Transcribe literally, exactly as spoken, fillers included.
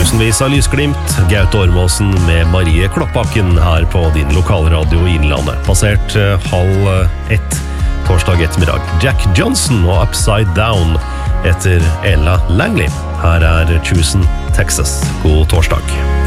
Tusenvis av lysglimt, Gaute Ormåsen med Marie Kloppakken her på din lokalradio i Innlandet. Passert eh, halv ett torsdag ettermiddag. Jack Johnson og Upside Down etter Ella Langley. Her er Houston, Texas. God torsdag.